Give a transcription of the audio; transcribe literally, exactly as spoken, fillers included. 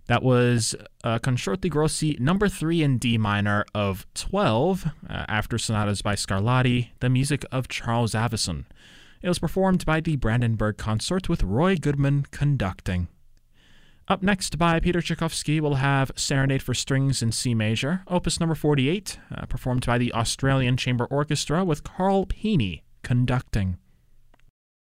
That was uh, Concerti Grossi number three in D minor of twelve, uh, after sonatas by Scarlatti, the music of Charles Avison. It was performed by the Brandenburg Consort with Roy Goodman conducting. Up next by Peter Tchaikovsky, we'll have Serenade for Strings in C major, opus number forty-eight, uh, performed by the Australian Chamber Orchestra with Carl Peeney conducting.